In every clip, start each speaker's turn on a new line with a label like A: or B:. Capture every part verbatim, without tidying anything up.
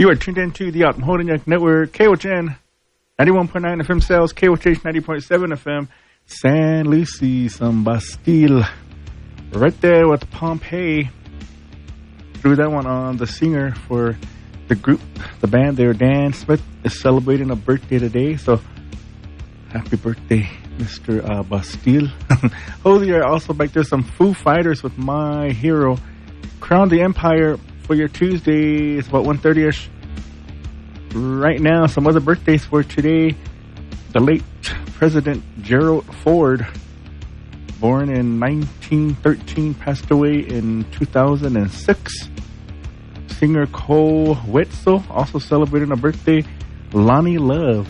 A: You are tuned into the Alton Holding Network, K O H N, ninety-one point nine F M sales, K O H H ninety point seven F M, San Lucie, some Bastille. Right there with Pompeii. Threw that one on the singer for the group, the band there, Dan Smith, is celebrating a birthday today. So, happy birthday, Mister Uh, Bastille. Hosier, also back there, some Foo Fighters with My Hero. Crown the Empire for your Tuesday. It's about one thirty-ish. Right now, some other birthdays for today. The late President Gerald Ford, born in nineteen thirteen, passed away in two thousand six. Singer Cole Wetzel, also celebrating a birthday. Lonnie Love.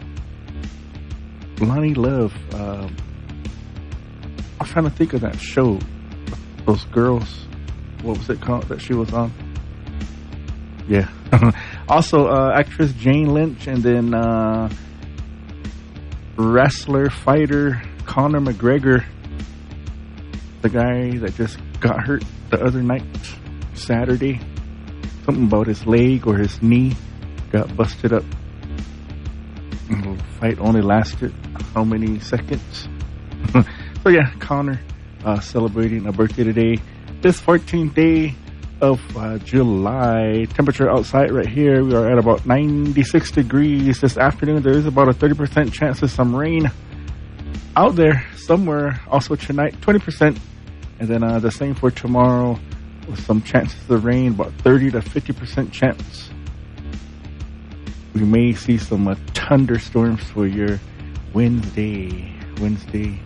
A: Lonnie Love. Um, I'm trying to think of that show. Those girls. What was it called that she was on? Yeah. Also, uh, actress Jane Lynch, and then uh, wrestler, fighter Conor McGregor, the guy that just got hurt the other night, Saturday. Something about his leg or his knee got busted up. The fight only lasted how many seconds? So yeah, Conor uh, celebrating a birthday today. This fourteenth day of uh, July. Temperature outside right here, we are at about ninety-six degrees. This afternoon, there is about a thirty percent chance of some rain out there somewhere. Also tonight, twenty percent. And then uh, the same for tomorrow with some chances of rain, about thirty to fifty percent chance. We may see some uh, thunderstorms for your Wednesday. Wednesday.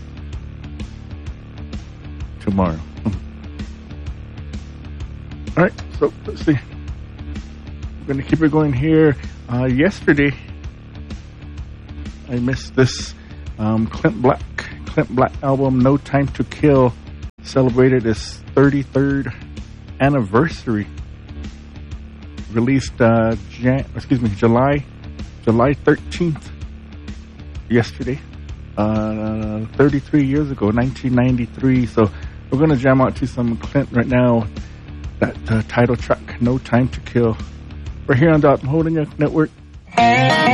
A: Tomorrow. All right, so let's see. We're going to keep it going here. Uh, yesterday, I missed this um, Clint Black. Clint Black album, No Time to Kill, celebrated its thirty-third anniversary. Released, uh, Jan- excuse me, July, July thirteenth. Yesterday, uh, thirty-three years ago, nineteen ninety-three. So we're going to jam out to some Clint right now. That uh, title track, No Time to Kill. We're here on the Alton Holding Network.